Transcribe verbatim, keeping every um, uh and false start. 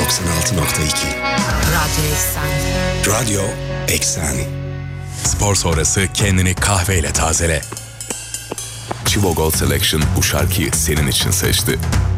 doksan altı nokta iki. Radyo Eksen. Radyo Eksen. Spor sonrası kendini kahveyle tazele. Chivo Gold Selection bu şarkıyı senin için seçti.